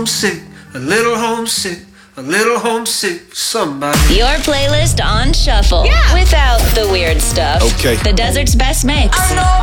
homesick, a little homesick, a little homesick for somebody. Your playlist on shuffle. Yeah. Without the weird stuff. Okay. The desert's best mix. I know